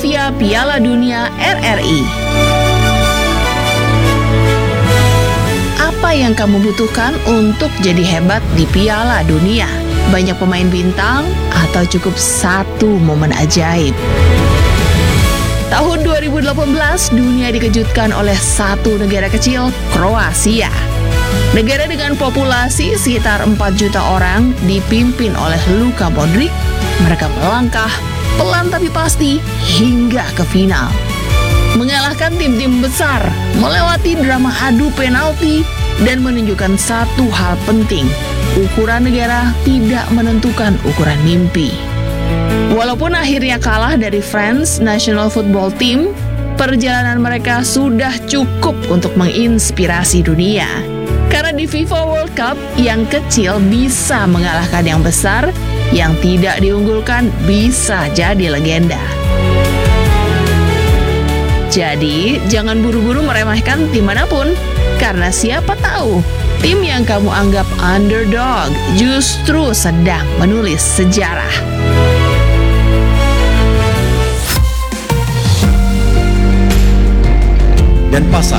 Trivia Piala Dunia RRI. Apa yang kamu butuhkan untuk jadi hebat di Piala Dunia? Banyak pemain bintang atau cukup satu momen ajaib? Tahun 2018, dunia dikejutkan oleh satu negara kecil, Kroasia. Negara dengan populasi sekitar 4 juta orang dipimpin oleh Luka Modric. Mereka melangkah pelan tapi pasti hingga ke final. Mengalahkan tim-tim besar, melewati drama adu penalti, dan menunjukkan satu hal penting. Ukuran negara tidak menentukan ukuran mimpi. Walaupun akhirnya kalah dari France National Football Team, perjalanan mereka sudah cukup untuk menginspirasi dunia. Karena di FIFA World Cup, yang kecil bisa mengalahkan yang besar, yang tidak diunggulkan bisa jadi legenda. Jadi, jangan buru-buru meremehkan tim manapun, karena siapa tahu tim yang kamu anggap underdog justru sedang menulis sejarah. Dan pasar